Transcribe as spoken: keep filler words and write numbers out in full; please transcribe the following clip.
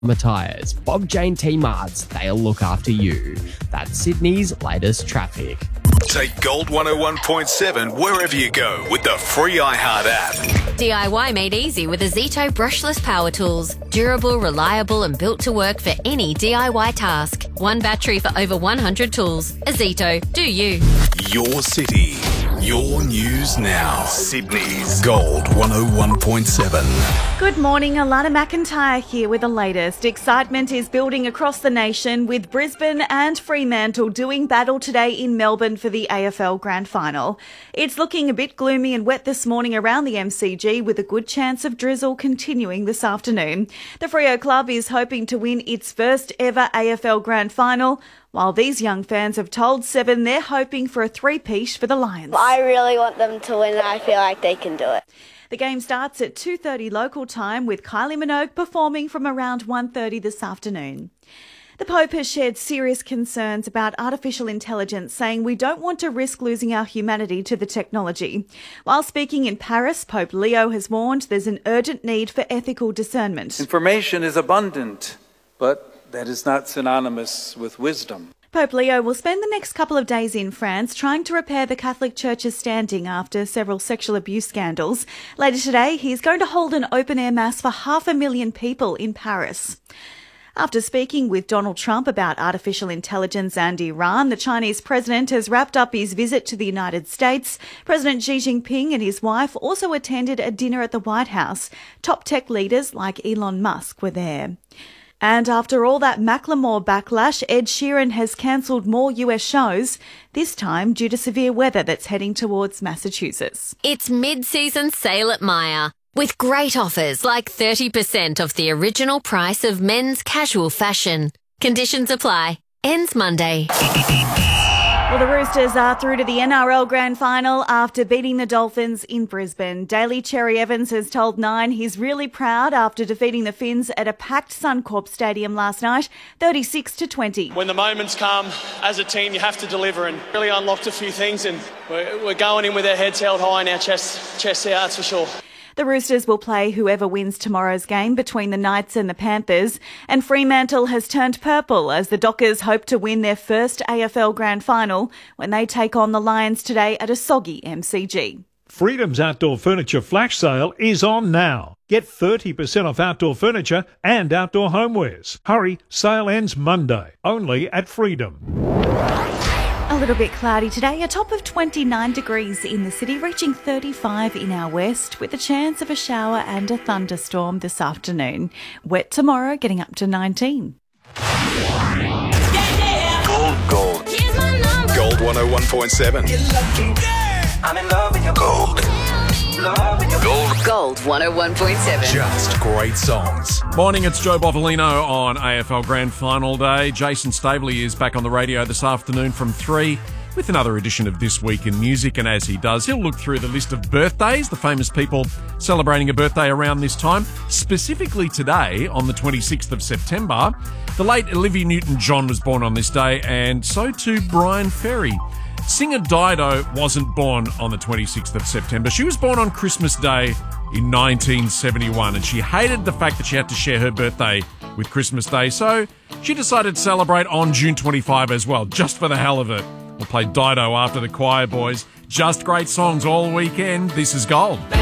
Tyres, Bob Jane T-Marts, they'll look after you. That's Sydney's latest traffic. Take Gold one oh one point seven wherever you go with the free iHeart app. D I Y made easy with Azito brushless power tools. Durable, reliable and built to work for any D I Y task. One battery for over one hundred tools. Azito, do you. Your city, your news now. Sydney's Gold one oh one point seven. Good morning, Alana McIntyre here with the latest. Excitement is building across the nation with Brisbane and Fremantle doing battle today in Melbourne for the A F L Grand Final. It's looking a bit gloomy and wet this morning around the M C G with a good chance of drizzle continuing this afternoon. The Freo Club is hoping to win its first ever A F L Grand Final, while these young fans have told Seven they're hoping for a three-peat for the Lions. I really want them to win and I feel like they can do it. The game starts at two thirty local time with Kylie Minogue performing from around one thirty this afternoon. The Pope has shared serious concerns about artificial intelligence, saying we don't want to risk losing our humanity to the technology. While speaking in Paris, Pope Leo has warned there's an urgent need for ethical discernment. Information is abundant, but that is not synonymous with wisdom. Pope Leo will spend the next couple of days in France trying to repair the Catholic Church's standing after several sexual abuse scandals. Later today, he's going to hold an open-air mass for half a million people in Paris. After speaking with Donald Trump about artificial intelligence and Iran, the Chinese president has wrapped up his visit to the United States. President Xi Jinping and his wife also attended a dinner at the White House. Top tech leaders like Elon Musk were there. And after all that Macklemore backlash, Ed Sheeran has cancelled more U S shows, this time due to severe weather that's heading towards Massachusetts. It's mid-season sale at Myer, with great offers like thirty percent off the original price of men's casual fashion. Conditions apply. Ends Monday. Well, the Roosters are through to the N R L Grand Final after beating the Dolphins in Brisbane. Daly Cherry Evans has told Nine he's really proud after defeating the Finns at a packed Suncorp Stadium last night, thirty-six to twenty. When the moments come, as a team, you have to deliver, and really unlocked a few things, and we're, we're going in with our heads held high and our chests, chests out, that's for sure. The Roosters will play whoever wins tomorrow's game between the Knights and the Panthers, and Fremantle has turned purple as the Dockers hope to win their first A F L Grand Final when they take on the Lions today at a soggy M C G. Freedom's outdoor furniture flash sale is on now. Get thirty percent off outdoor furniture and outdoor homewares. Hurry, sale ends Monday, only at Freedom. A little bit cloudy today, a top of twenty-nine degrees in the city, reaching thirty-five in our west, with a chance of a shower and a thunderstorm this afternoon. Wet tomorrow, getting up to nineteen. Gold, gold. Gold one oh one point seven. I'm in love with your gold. Gold. Gold one oh one point seven. Just great songs. Morning, it's Joe Bovolino on A F L Grand Final Day. Jason Staveley is back on the radio this afternoon from three with another edition of This Week in Music, and as he does, he'll look through the list of birthdays, the famous people celebrating a birthday around this time. Specifically today, on the twenty-sixth of September, the late Olivia Newton-John was born on this day, and so too Brian Ferry. Singer Dido wasn't born on the twenty-sixth of September. She was born on Christmas Day in nineteen seventy-one, and she hated the fact that she had to share her birthday with Christmas Day, so she decided to celebrate on June twenty-fifth as well, just for the hell of it. We'll play Dido after the Choir Boys. Just great songs all weekend. This is Gold.